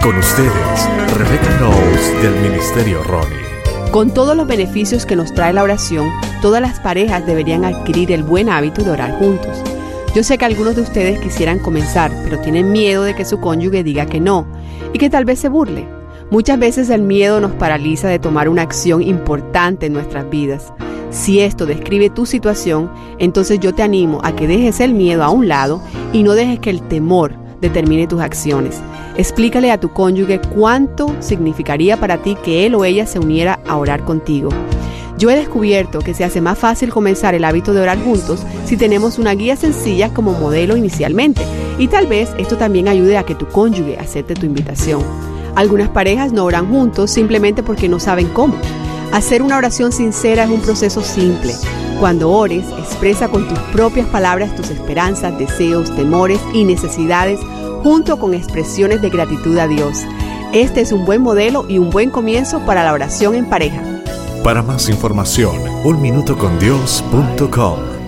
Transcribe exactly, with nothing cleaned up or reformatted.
Con ustedes, Rebecca Knowles del Ministerio Ronnie. Con todos los beneficios que nos trae la oración, todas las parejas deberían adquirir el buen hábito de orar juntos. Yo sé que algunos de ustedes quisieran comenzar, pero tienen miedo de que su cónyuge diga que no y que tal vez se burle. Muchas veces el miedo nos paraliza de tomar una acción importante en nuestras vidas. Si esto describe tu situación, entonces yo te animo a que dejes el miedo a un lado y no dejes que el temor determine tus acciones. Explícale a tu cónyuge cuánto significaría para ti que él o ella se uniera a orar contigo. Yo he descubierto que se hace más fácil comenzar el hábito de orar juntos si tenemos una guía sencilla como modelo inicialmente, y tal vez esto también ayude a que tu cónyuge acepte tu invitación. Algunas parejas no oran juntos simplemente porque no saben cómo. Hacer una oración sincera es un proceso simple. Cuando ores, expresa con tus propias palabras tus esperanzas, deseos, temores y necesidades, junto con expresiones de gratitud a Dios. Este es un buen modelo y un buen comienzo para la oración en pareja. Para más información, un minuto con dios punto com.